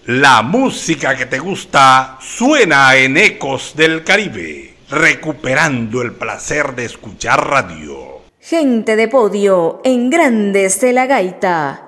La música que te gusta suena en Ecos del Caribe, recuperando el placer de escuchar radio. Gente de podio en Grandes de la Gaita.